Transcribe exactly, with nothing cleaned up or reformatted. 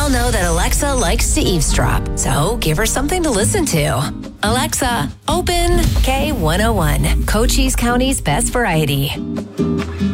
all know that Alexa likes to eavesdrop, so give her something to listen to. Alexa, open K one oh one, Cochise County's best variety.